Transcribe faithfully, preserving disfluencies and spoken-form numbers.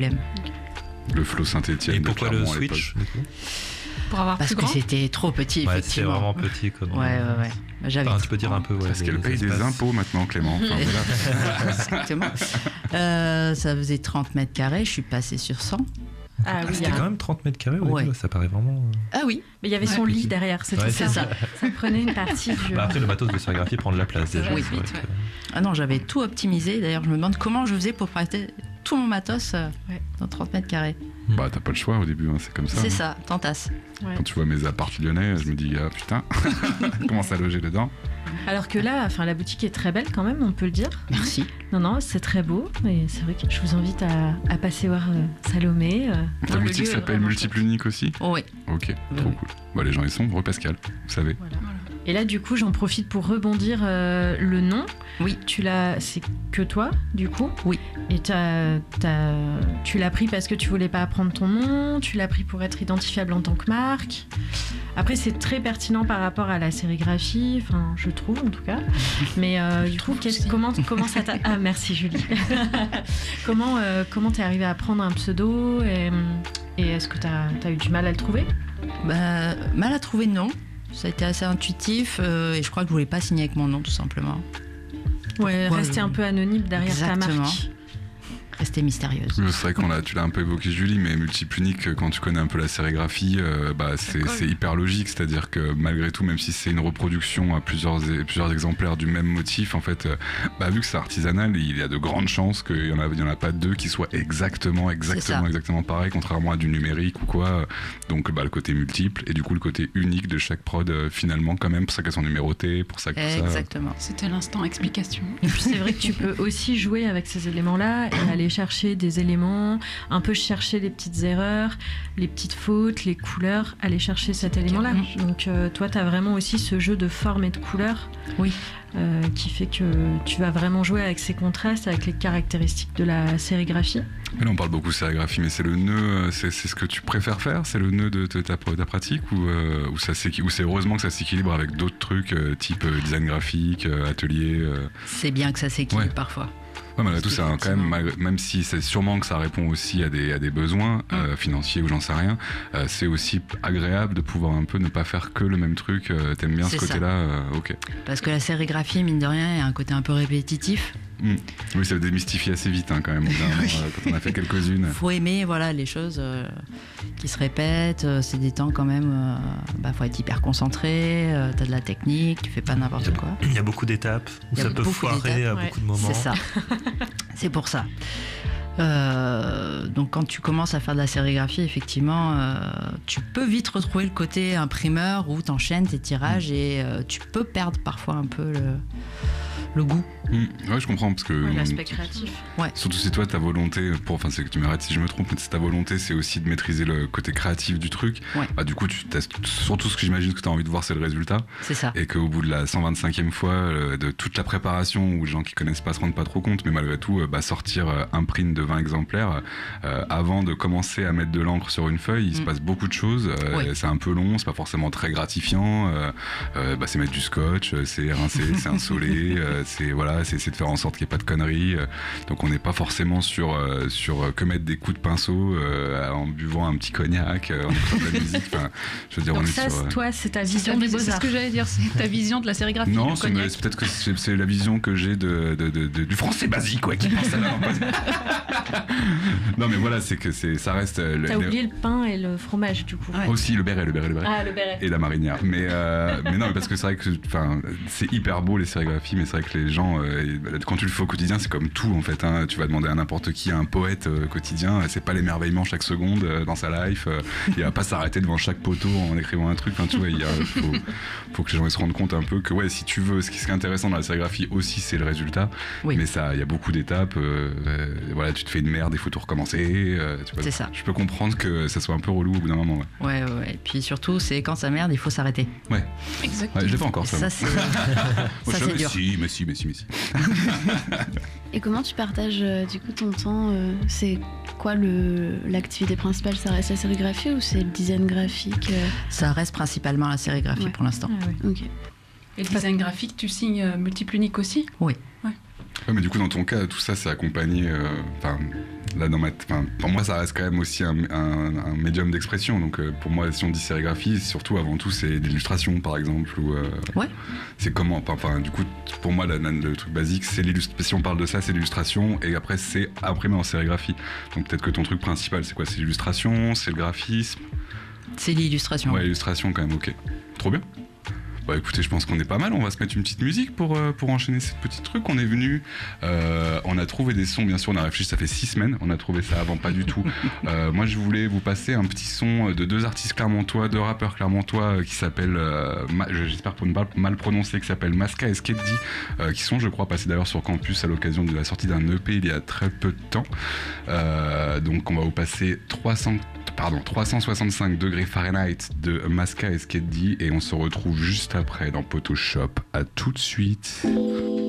Le Flow Saint-Étienne. Et pourquoi le Switch du coup? Pour avoir Parce plus que grand. c'était trop petit, Ouais, effectivement. c'est vraiment petit comme. Ouais, ouais, ouais. Bah, j'avais Enfin, tu peux dire un peu. Ouais, Parce qu'elle paye des impôts maintenant, Clément. Enfin, voilà. Exactement. Euh, ça faisait trente mètres carrés, je suis passée sur cent. Ah oui, Ah, c'était il y a- quand même trente mètres carrés, Ouais. ouais. Ça paraît vraiment. Ah oui. mais il y avait son Ouais. lit derrière, c'était Ouais, ça. c'est ça. Ça prenait une partie du. Bah, après, le matos de sérigraphie prend de la place déjà. Oui, c'est vrai vite, que- ouais. Ah non, j'avais tout optimisé. D'ailleurs, je me demande comment je faisais pour prêter tout mon matos euh, Ouais. dans trente mètres carrés. Bah, t'as pas le choix au début, hein, c'est comme ça. C'est hein. ça, tentasse. Ouais. Quand tu vois mes apparts lyonnais, je me dis, ah putain, commence à loger dedans. Alors que là, enfin, la boutique est très belle quand même, on peut le dire. Merci. Non, non, c'est très beau. Et c'est vrai que je vous invite à, à passer voir euh, Salomé. euh, Ta le boutique lieu est s'appelle vraiment Multiple chouette. Unique aussi. Oh, oui. Ok, trop oui. cool. Bah, les gens ils sont, re Pascal, vous savez. Voilà. Et là, du coup, j'en profite pour rebondir euh, le nom. Oui. Tu l'as, c'est que toi, du coup. Oui. Et t'as, t'as, tu l'as pris parce que tu voulais pas apprendre ton nom. Tu l'as pris pour être identifiable en tant que marque. Après, c'est très pertinent par rapport à la sérigraphie. Enfin, je trouve en tout cas. Mais euh, du coup, qu'est-ce- comment, comment ça t'a... Ah, merci Julie. comment, euh, comment t'es arrivée à prendre un pseudo et, et est-ce que t'as, t'as eu du mal à le trouver? Bah, mal à trouver, non. Ça a été assez intuitif euh, et je crois que je voulais pas signer avec mon nom, tout simplement. Ouais, Pourquoi rester le- un peu anonyme derrière ta Exactement. marque. Rester mystérieuse. Oui, C'est vrai qu'on l'a, tu l'as un peu évoqué Julie, mais Multiple Unique, quand tu connais un peu la sérigraphie, euh, bah, c'est, c'est hyper logique, c'est-à-dire que malgré tout, même si c'est une reproduction à plusieurs, plusieurs exemplaires du même motif, en fait, euh, bah, vu que c'est artisanal, il y a de grandes chances qu'il y en a, il y en a pas deux qui soient exactement, exactement, ça. exactement pareil, contrairement à du numérique ou quoi. Donc bah, le côté multiple et du coup le côté unique de chaque prod, euh, finalement quand même, pour ça qu'elles sont numérotées, pour ça que tout ça. Exactement. C'était l'instant explication. Et puis c'est vrai que tu peux aussi jouer avec ces éléments-là et aller chercher des éléments, un peu chercher les petites erreurs, les petites fautes, les couleurs, aller chercher cet élément-là. Donc euh, toi, tu as vraiment aussi ce jeu de forme et de couleurs. Oui. Euh, qui fait que tu vas vraiment jouer avec ces contrastes, avec les caractéristiques de la sérigraphie. Mais là on parle beaucoup sérigraphie, mais c'est le nœud, c'est, c'est ce que tu préfères faire, c'est le nœud de, de ta, ta pratique ou, euh, ou, ça ou c'est heureusement que ça s'équilibre avec d'autres trucs euh, type euh, design graphique, euh, atelier euh... C'est bien que ça s'équilibre Ouais. parfois. Ouais, malgré tout, c'est un, quand même, malgré, même si c'est sûrement que ça répond aussi à des, à des besoins mm. euh, financiers ou j'en sais rien, euh, c'est aussi agréable de pouvoir un peu ne pas faire que le même truc. Euh, t'aimes bien C'est ce côté-là, euh, ok. Parce que la sérigraphie, mine de rien, a un côté un peu répétitif. Mm. Oui, ça démystifie assez vite hein, quand même, oui. euh, quand on a fait quelques-unes. Il faut aimer voilà, les choses euh, qui se répètent, euh, c'est des temps quand même, euh, bah, faut être hyper concentré, euh, t'as de la technique, tu fais pas n'importe quoi. Il y a beaucoup d'étapes, où ça peut foirer à ouais. beaucoup de moments. C'est ça, c'est pour ça. Euh, donc quand tu commences à faire de la sérigraphie, effectivement, euh, tu peux vite retrouver le côté imprimeur où t'enchaînes tes tirages mmh. et euh, tu peux perdre parfois un peu le, le goût. Mmh. Ouais, je comprends parce que ouais, l'aspect créatif. Ouais. Surtout si toi ta volonté, pour, enfin c'est que tu m'arrêtes si je me trompe, mais si ta volonté c'est aussi de maîtriser le côté créatif du truc. Ouais. Bah du coup tu testes, surtout ce que j'imagine que tu as envie de voir c'est le résultat. C'est ça. Et qu'au bout de la cent vingt-cinquième fois euh, de toute la préparation où les gens qui connaissent pas se rendent pas trop compte, mais malgré tout euh, bah, sortir euh, un print de vingt exemplaires euh, avant de commencer à mettre de l'encre sur une feuille, il mmh. se passe beaucoup de choses. Euh, oui. C'est un peu long, c'est pas forcément très gratifiant. Euh, euh, bah, c'est mettre du scotch, c'est rincer, c'est insoler, euh, c'est voilà, c'est essayer de faire en sorte qu'il n'y ait pas de conneries. Euh, donc on n'est pas forcément sur euh, sur euh, que mettre des coups de pinceau euh, en buvant un petit cognac, euh, en écoutant de la musique. Enfin, je veux dire, donc on est ça, sur, euh... toi, c'est ta c'est vision ta des vision, beaux-arts. C'est ce que j'allais dire, c'est ta vision de la sérigraphie. Non, c'est, mais, c'est peut-être que c'est, c'est la vision que j'ai de, de, de, de du français basique, quoi, qui pense à la Non, mais voilà, c'est que c'est, ça reste. T'as le, oublié le pain et le fromage, du coup. Ouais. Aussi le béret, le béret, le béret. Ah, le béret. Et la marinière. Mais, euh, mais non, mais parce que c'est vrai que, enfin, c'est hyper beau les sérigraphies, mais c'est vrai que les gens, euh, quand tu le fais au quotidien, c'est comme tout en fait. Hein. Tu vas demander à n'importe qui, à un poète euh, quotidien, c'est pas l'émerveillement chaque seconde euh, dans sa life. Euh, il va pas s'arrêter devant chaque poteau en écrivant un truc. Enfin, tu vois, il y a, faut, faut que les gens se rendent compte un peu que ouais, si tu veux, ce qui est intéressant dans la sérigraphie aussi, c'est le résultat. Oui. Mais ça, il y a beaucoup d'étapes. Euh, euh, voilà, tu te fais une merde, il faut tout recommencer. Euh, tu vois, c'est ça. Je peux comprendre que ça soit un peu relou au bout d'un moment. Ouais, ouais, ouais. Et puis surtout, c'est quand ça merde, il faut s'arrêter. Ouais. Exactement. Ouais, je l'ai fait encore ça. Ça, c'est, ça, c'est mais dur. Si, mais si, mais si, mais si. Et comment tu partages euh, du coup ton temps euh, C'est quoi le, l'activité principale? Ça reste la sérigraphie ou c'est le design graphique euh... Ça reste principalement la sérigraphie ouais. pour l'instant. Ah, ouais. Ok. Et le design graphique, tu signes euh, Multiple Unique aussi? Oui. Ouais. Ouais, mais du coup, dans ton cas, tout ça, c'est accompagné. Enfin, Là, dans ma, enfin, pour moi, ça reste quand même aussi un, un, un médium d'expression. Donc, euh, pour moi, si on dit sérigraphie, surtout avant tout, c'est l'illustration, par exemple. Ou, euh, ouais. C'est comment. Enfin, du coup, pour moi, la, le truc basique, c'est l'illustration. Si on parle de ça, c'est l'illustration, et après, c'est imprimé en sérigraphie. Donc, peut-être que ton truc principal, c'est quoi? C'est l'illustration, c'est le graphisme. C'est l'illustration. Ouais, l'illustration quand même. Ok. Trop bien. Bah écoutez, je pense qu'on est pas mal, on va se mettre une petite musique pour, euh, pour enchaîner ces petits trucs. On est venu, euh, on a trouvé des sons, bien sûr, on a réfléchi, ça fait six semaines, on a trouvé ça avant, pas du tout. Euh, moi je voulais vous passer un petit son de deux artistes clermontois, deux rappeurs clermontois euh, qui s'appellent, euh, j'espère pour ne pas mal prononcer, qui s'appellent Maska et Skeddy, euh, qui sont je crois passés d'ailleurs sur campus à l'occasion de la sortie d'un E P il y a très peu de temps. Euh, donc on va vous passer trois cents Pardon, trois cent soixante-cinq degrés Fahrenheit de Maska et Skeddy et on se retrouve juste après dans Photoshop. À tout de suite.